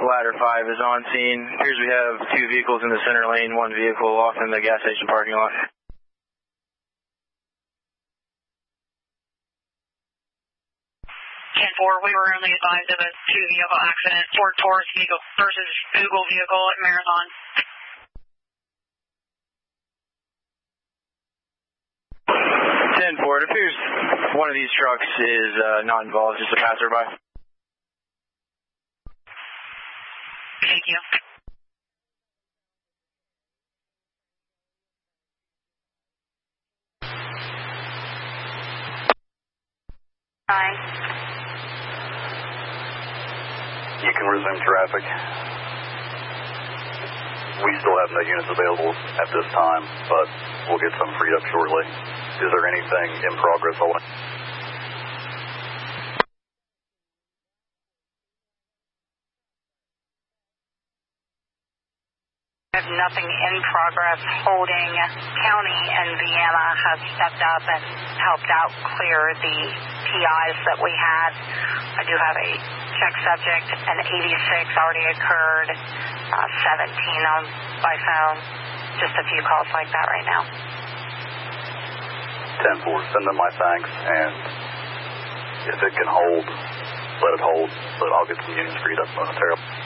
Ladder 5 is on scene. Appears we have 2 vehicles in the center lane, 1 vehicle off in the gas station parking lot. 10-4, we were only advised of a 2-vehicle accident, Ford Taurus vehicle versus Google vehicle at Marathon. 10-4, it appears one of these trucks is not involved, just a passerby. Thank you. Fine. You can resume traffic. We still have no units available at this time, but we'll get some freed up shortly. Is there anything in progress holding? There's nothing in progress holding. County and Vienna have stepped up and helped out clear the PIs that we had. I do have a check subject, an 86 already occurred, 17 on by phone. Just a few calls like that right now. 10-4, send them my thanks, and if it can hold, let it hold, but I'll get some units freed up momentarily.